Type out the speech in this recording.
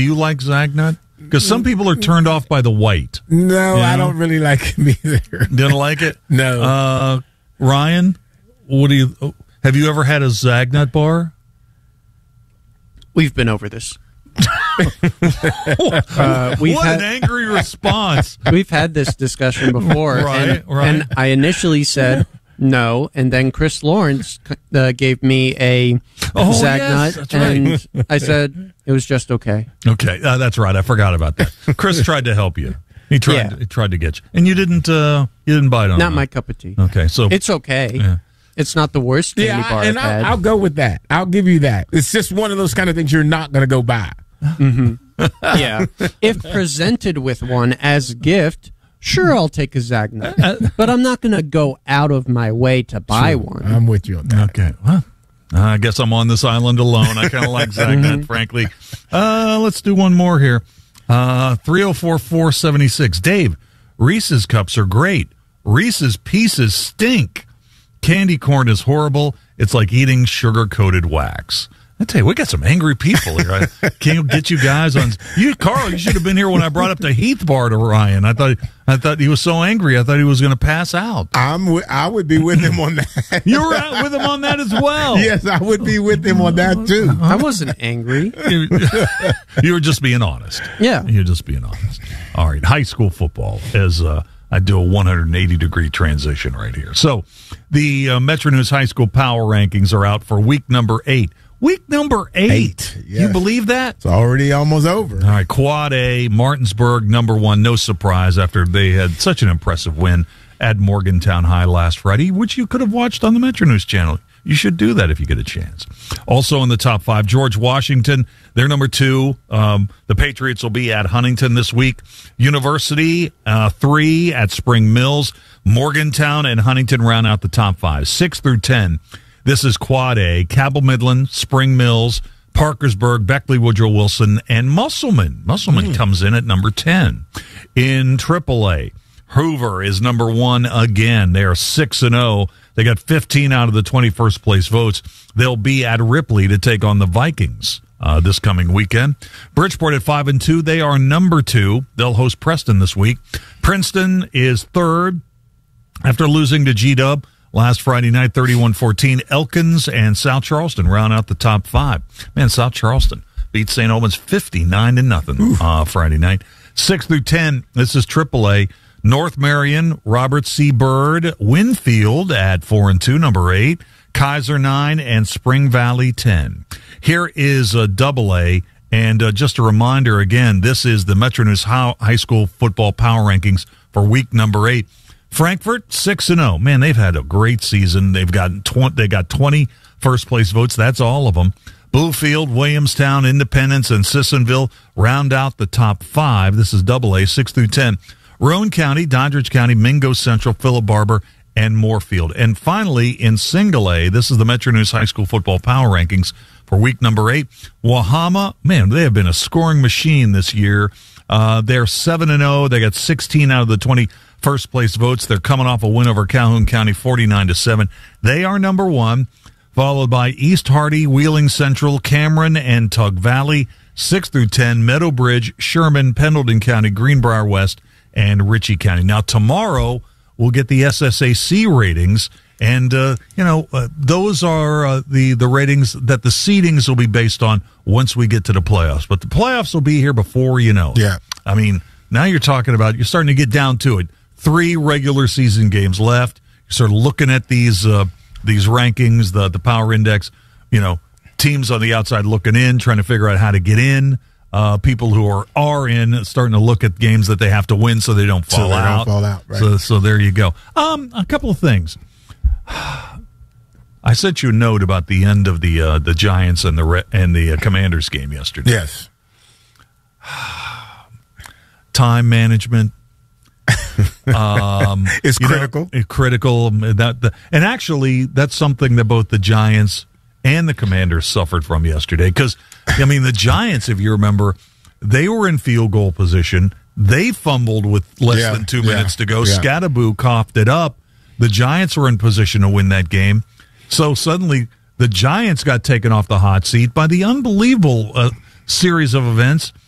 you like Zagnut? Because some people are turned off by the white. No, I don't really like him either. Didn't like it? No. Ryan, have you ever had a Zagnut bar? We've been over this. An angry response. We've had this discussion before. Right. And I initially said no, and then Chris Lawrence gave me a Zagnut, yes, right. and I said it was just okay. Okay, that's right. I forgot about that. Chris tried to help you. He tried to get you, and you didn't bite on. Not my cup of tea. Okay, so it's okay. Yeah. It's not the worst candy bar I've had. I'll go with that. I'll give you that. It's just one of those kind of things you're not going to go buy. Mm-hmm. Yeah. If presented with one as a gift, sure, I'll take a Zagnut. But I'm not going to go out of my way to buy one. I'm with you on that. Okay. Well, I guess I'm on this island alone. I kind of like Zagnut, frankly. Let's do one more here. 304-476. Dave, Reese's cups are great. Reese's Pieces stink. Candy corn is horrible. It's like eating sugar-coated wax. I tell you, we got some angry people here. I can't get you guys on. Carl, you should have been here when I brought up the Heath bar to Ryan. I thought he was so angry. I thought he was going to pass out. I would be with him on that. You were out with him on that as well. Yes, I would be with him on that too. I wasn't angry. You were just being honest. Yeah, you're just being honest. All right, high school football as I do a 180-degree transition right here. So the Metro News High School Power Rankings are out for week number 8. Week number 8. Yes. You believe that? It's already almost over. All right, Quad A, Martinsburg, number 1. No surprise after they had such an impressive win at Morgantown High last Friday, which you could have watched on the Metro News channel. You should do that if you get a chance. Also in the top 5, George Washington. They're number 2. The Patriots will be at Huntington this week. University, 3 at Spring Mills. Morgantown and Huntington round out the top 5. 6 through 10. This is Quad A, Cabell Midland, Spring Mills, Parkersburg, Beckley, Woodrow Wilson, and Musselman. Musselman comes in at number 10. In AAA, Hoover is number 1 again. They are 6-0. They got 15 out of the 21st place votes. They'll be at Ripley to take on the Vikings this coming weekend. Bridgeport at 5-2. They are number 2. They'll host Preston this week. Princeton is 3rd after losing to G-Dub last Friday night, 31-14. Elkins and South Charleston round out the top 5. Man, South Charleston beat St. Albans 59-0 Friday night. 6 through 10, this is AAA. North Marion, Robert C. Byrd, Winfield at 4-2, number 8. Kaiser 9, and Spring Valley 10. Here is a AA, and just a reminder again, this is the Metro News High School Football Power Rankings for week number 8. Frankfort 6-0. Man, they've had a great season. They got 20 first place votes. That's all of them. Bluefield, Williamstown, Independence, and Sissonville round out the top 5. This is AA, 6 through 10. Roane County, Doddridge County, Mingo Central, Phillip Barber, and Moorfield. And finally, in Single A, this is the Metro News High School Football Power Rankings for week number 8. Wahama, man, they have been a scoring machine this year. They're 7-0. They got 16 out of the 20 first place votes. They're coming off a win over Calhoun County, 49-7. They are number 1, followed by East Hardy, Wheeling Central, Cameron, and Tug Valley, 6 through 10, Meadow Bridge, Sherman, Pendleton County, Greenbrier West, and Ritchie County. Now, tomorrow, we'll get the SSAC ratings, and, those are the ratings that the seedings will be based on once we get to the playoffs. But the playoffs will be here before you know it. Yeah. I mean, now you're starting to get down to it. 3 regular season games left. You're sort of looking at these rankings, the power index, teams on the outside looking in, trying to figure out how to get in. People who are in starting to look at games that they have to win so they don't fall out. Right. So there you go. A couple of things. I sent you a note about the end of the Giants and the Commanders game yesterday. Yes. Time management. It's critical. Critical. And actually, that's something that both the Giants and the Commanders suffered from yesterday. Because, the Giants, if you remember, they were in field goal position. They fumbled with less than 2 minutes to go. Yeah. Scattaboo coughed it up. The Giants were in position to win that game. So suddenly, the Giants got taken off the hot seat by the unbelievable series of events